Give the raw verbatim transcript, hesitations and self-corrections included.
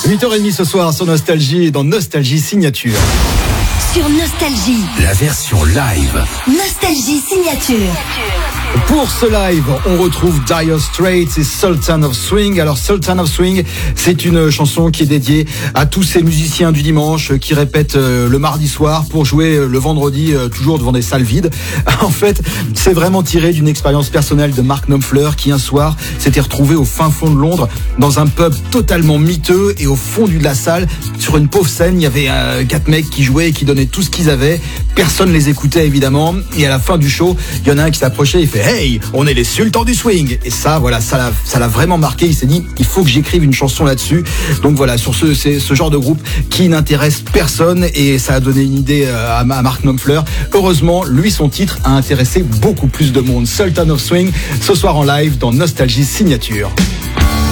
huit heures trente ce soir sur Nostalgie et dans Nostalgie Signature. Sur Nostalgie, la version live. Nostalgie Signature. Pour ce live, on retrouve Dire Straits et Sultan of Swing. Alors Sultan of Swing, c'est une chanson qui est dédiée à tous ces musiciens du dimanche qui répètent le mardi soir pour jouer le vendredi toujours devant des salles vides. En fait, c'est vraiment tiré d'une expérience personnelle de Mark Knopfler qui un soir s'était retrouvé au fin fond de Londres dans un pub totalement miteux et au fond de la salle, sur une pauvre scène, il y avait euh, quatre mecs qui jouaient et qui donnaient tout ce qu'ils avaient. Personne les écoutait évidemment et à la fin du show, il y en a un qui s'approchait et fait hey, on est les sultans du swing. Et ça, voilà, ça l'a, ça l'a vraiment marqué. Il s'est dit, il faut que j'écrive une chanson là-dessus. Donc voilà, sur ce, c'est ce genre de groupe qui n'intéresse personne et ça a donné une idée à, à Mark Knopfler. Heureusement, lui, son titre a intéressé beaucoup plus de monde. Sultan of Swing, ce soir en live dans Nostalgie Signature.